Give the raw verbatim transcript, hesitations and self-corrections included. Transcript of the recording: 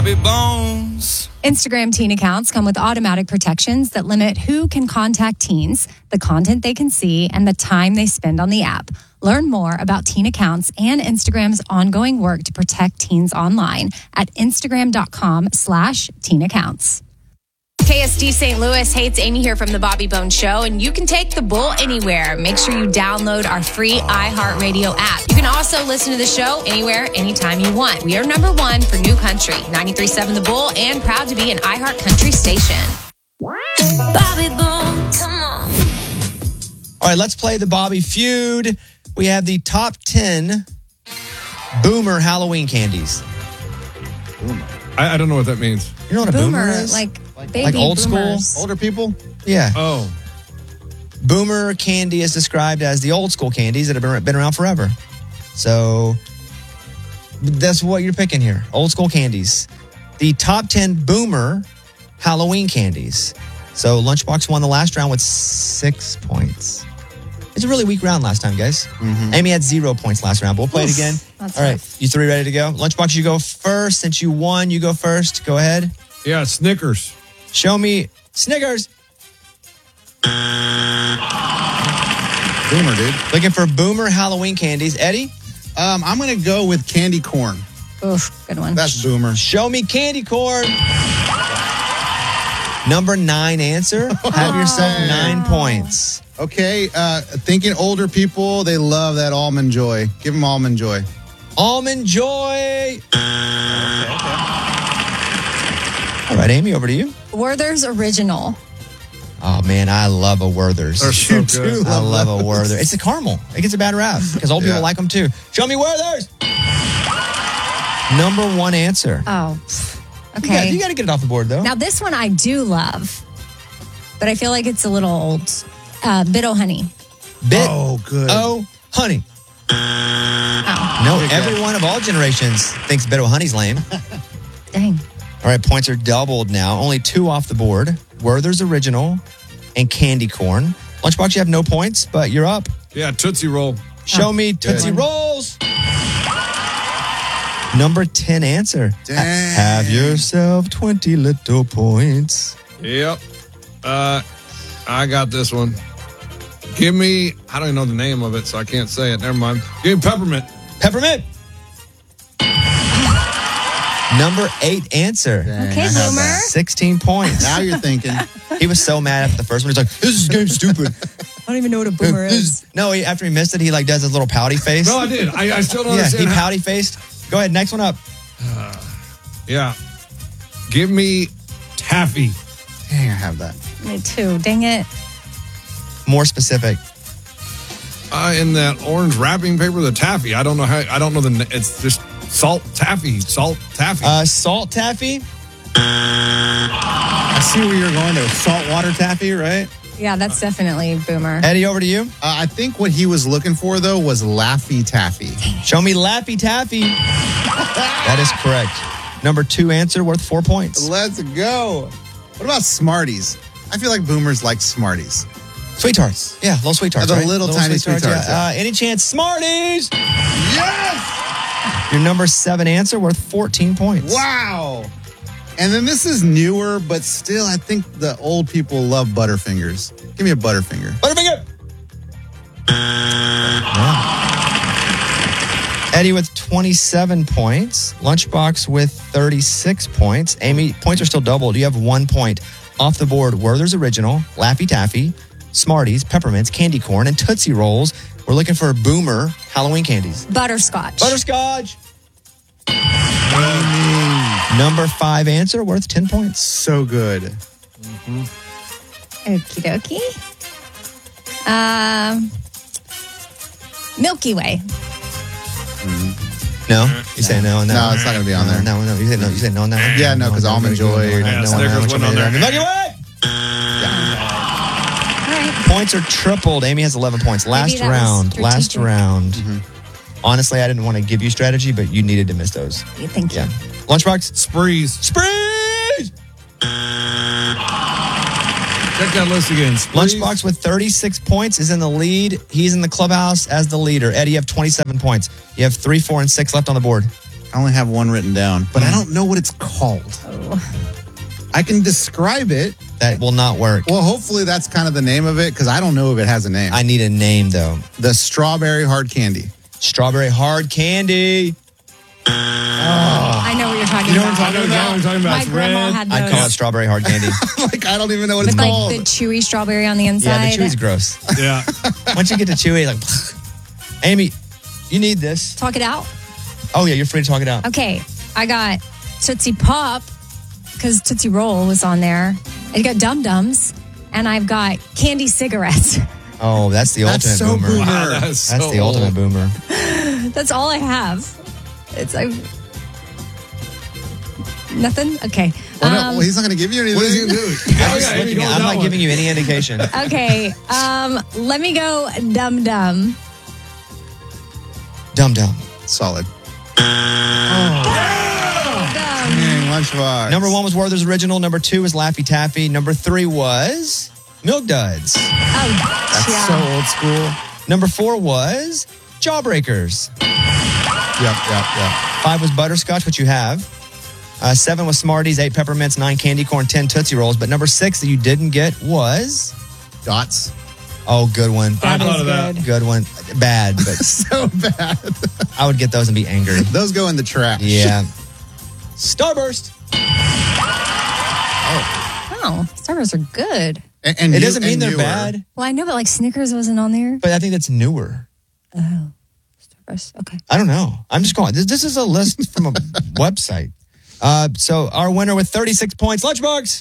Bobby Bones. Instagram teen accounts come with automatic protections that limit who can contact teens, the content they can see, and the time they spend on the app. Learn more about teen accounts and Instagram's ongoing work to protect teens online at Instagram.com slash teen accounts. K S D Saint Louis. Hey, it's Amy here from the Bobby Bones Show, and you can take the bull anywhere. Make sure you download our free iHeartRadio app. You can also listen to the show anywhere, anytime you want. We are number one for new country, ninety-three point seven The Bull, and proud to be an iHeart Country station. Bobby Bones, come on. All right, let's play the Bobby Feud. We have the top ten Boomer Halloween candies. Boomer. I, I don't know what that means. You know what a boomer, boomer is? Like, like, baby like old boomers. school? Older people? Yeah. Oh. Boomer candy is described as the old school candies that have been, been around forever. So that's what you're picking here. Old school candies. The top ten Boomer Halloween candies. So Lunchbox won the last round with six points. It's a really weak round last time, guys. Mm-hmm. Amy had zero points last round, but we'll play Oof, it again. All right, rough. You three ready to go? Lunchbox, you go first. Since you won, you go first. Go ahead. Yeah, Snickers. Show me Snickers. Boomer, dude. Looking for Boomer Halloween candies. Eddie? Um, I'm going to go with candy corn. Oof, good one. That's Boomer. Show me candy corn. Number nine answer. Have yourself nine points. Okay, uh, thinking older people, they love that Almond Joy. Give them Almond Joy. Almond Joy. Okay, okay. All right, Amy, over to you. Werther's Original. Oh, man, I love a Werther's. They're so good. I love a Werther. It's a caramel. It gets a bad rap because old yeah. people like them too. Show me Werther's. Number one answer. Oh, okay. You got, you got to get it off the board, though. Now, this one I do love, but I feel like it's a little old. Uh, Bit-O Honey. Bit oh, good. Oh, honey. Oh. No, everyone of all generations thinks Bit-O Honey's lame. Dang. All right, points are doubled now. Only two off the board. Werther's Original and Candy Corn. Lunchbox, you have no points, but you're up. Yeah, Tootsie Roll. Show oh, me Tootsie good. Rolls. Number ten answer. Dang. Have yourself twenty little points. Yep. Uh, I got this one. Give me, I don't even know the name of it, so I can't say it. Never mind. Give me Peppermint. Peppermint. Number eight answer. Dang, okay, Boomer. sixteen points. Now you're thinking. He was so mad after the first one. He's like, this is game stupid. I don't even know what a boomer is. No, he, after he missed it, he like does his little pouty face. No, I did. I, I still don't yeah, understand. he how- pouty faced. Go ahead, next one up. Uh, yeah. Give me Taffy. Dang, I have that. Me too. Dang it. More specific. Uh, in that orange wrapping paper, the taffy. I don't know how. I don't know the. It's just salt taffy. Salt taffy. Uh, salt taffy. I see where you're going there. Saltwater taffy, right? Yeah, that's definitely Boomer. Eddie, over to you. Uh, I think what he was looking for, though, was Laffy Taffy. Show me Laffy Taffy. That is correct. Number two answer worth four points. Let's go. What about Smarties? I feel like boomers like Smarties. Sweet tarts. Yeah, little sweet tarts. The right? little, little tiny sweet tarts. tarts yeah. Uh, any chance? Smarties. Yes. Your number seven answer worth fourteen points. Wow. And then this is newer, but still, I think the old people love Butterfingers. Give me a Butterfinger. Butterfinger. Yeah. Eddie with twenty-seven points. Lunchbox with thirty-six points. Amy, points are still doubled. You have one point off the board. Werther's Original, Laffy Taffy, Smarties, Peppermints, Candy Corn, and Tootsie Rolls. We're looking for Boomer Halloween candies. Butterscotch. Butterscotch. Number five answer worth ten points. So good. Mm-hmm. Okie dokie. Um, Milky Way. No? You say no on that No, one? it's not going to be on there. No, no. You say no, you say no on that one? Yeah, no, because Almond Joy. Yeah, Snickers went on there. Milky Way! All right. Points are tripled. Amy has eleven points. Last that was round. Last strategic. round. Mm-hmm. Honestly, I didn't want to give you strategy, but you needed to miss those. Thank you. Yeah. Lunchbox? Sprees. Sprees! Check that list again. Sprees. Lunchbox with thirty-six points is in the lead. He's in the clubhouse as the leader. Eddie, you have twenty-seven points. You have three, four, and six left on the board. I only have one written down, but I don't know what it's called. I can describe it. That will not work. Well, hopefully that's kind of the name of it because I don't know if it has a name. I need a name, though. The strawberry hard candy. Strawberry hard candy. I know what you're talking You know what about. I'm talking about? I'm talking about. My It's grandma red. had those. I'd call it strawberry hard candy. Like, I don't even know what it's with like called. the chewy strawberry on the inside. Yeah, the chewy's gross. Yeah. Once you get to chewy, like, Amy, you need this. Talk it out. Oh, yeah, you're free to talk it out. Okay, I got Tootsie Pop because Tootsie Roll was on there. I got Dum Dums, and I've got candy cigarettes. Oh, that's the That's ultimate so boomer. boomer. Wow, that's That's so the ultimate old. boomer. That's all I have. It's I, nothing. Okay. Well, no, Um, well, he's not going to give you anything. What is he going to do? I'm, Oh, just yeah, Amy, looking go at- with I'm that not one. giving you any indication. okay. Um, let me go Dum Dum. Dum Dum. Solid. Dum. Dang, Lunchbox. Number one was Werther's Original. Number two was Laffy Taffy. Number three was Milk Duds. Oh, That's yeah. so old school. Number four was Jawbreakers. Yep, yep, yep. Five was Butterscotch, which you have. Uh, seven was Smarties. Eight Peppermints. Nine Candy Corn. Ten Tootsie Rolls. But number six that you didn't get was... Dots. Oh, good one. I That thought is of that. good. Good one. Bad, but So bad. I would get those and be angry. Those go in the trash. Yeah. Starburst. Oh, Starbursts are good. And, and It new- doesn't mean and they're newer. bad, Well, I know, but like Snickers wasn't on there. but I think that's newer. Oh, Starburst. Okay. I don't know. I'm just going. This, this is a list from a website. Uh, so our winner with thirty-six points, Lunchbox.